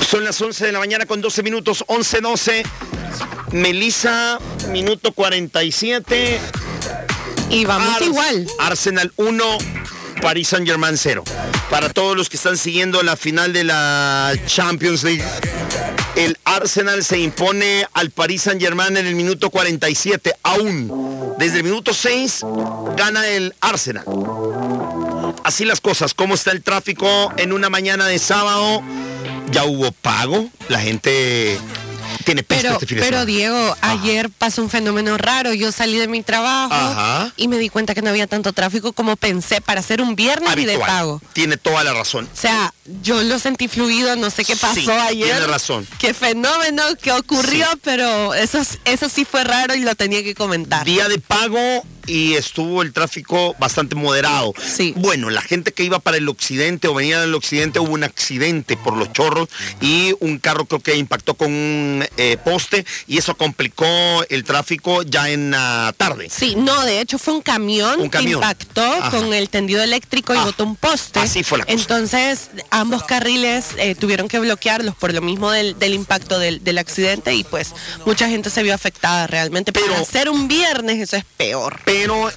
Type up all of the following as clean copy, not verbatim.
Son las 11 de la mañana con 12 minutos, 11:12. Melissa, minuto 47. Y vamos igual. Arsenal 1, Paris Saint-Germain 0. Para todos los que están siguiendo la final de la Champions League, el Arsenal se impone al Paris Saint-Germain en el minuto 47. Aún, desde el minuto 6, gana el Arsenal. Así las cosas. ¿Cómo está el tráfico en una mañana de sábado? Ya hubo pago. La gente tiene peste este fin de semana. Pero Diego, ayer pasó un fenómeno raro. Yo salí de mi trabajo y me di cuenta que no había tanto tráfico como pensé para hacer un viernes habitual. Y de pago. Tiene toda la razón. O sea, yo lo sentí fluido, no sé qué pasó ayer. Tiene razón. Qué fenómeno que ocurrió, pero eso sí fue raro y lo tenía que comentar. Día de pago y estuvo el tráfico bastante moderado. Sí. Bueno, la gente que iba para el occidente o venía del occidente, hubo un accidente por Los Chorros y un carro creo que impactó con un poste y eso complicó el tráfico ya en la tarde. Sí, no, de hecho fue un camión que impactó con el tendido eléctrico y botó un poste. Así fue la cosa. Entonces, ambos carriles tuvieron que bloquearlos por lo mismo del impacto del accidente y pues mucha gente se vio afectada realmente. Pero hacer un viernes eso es peor. Pero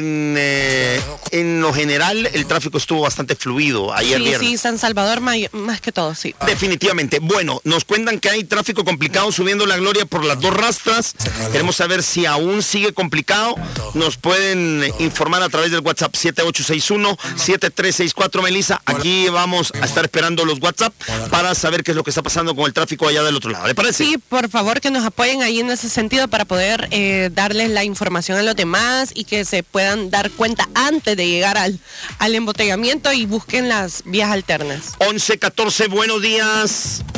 en lo general el tráfico estuvo bastante fluido ayer viernes. Sí, San Salvador más que todo, sí. Definitivamente. Bueno, nos cuentan que hay tráfico complicado subiendo la Gloria por las dos rastras. Queremos saber si aún sigue complicado. Nos pueden informar a través del WhatsApp 7861-7364, Melissa. Aquí vamos a estar esperando los WhatsApp para saber qué es lo que está pasando con el tráfico allá del otro lado. ¿Le parece? Sí, por favor que nos apoyen ahí en ese sentido para poder darles la información a los demás y que se puedan dar cuenta antes de llegar al embotellamiento y busquen las vías alternas. 11:14, buenos días.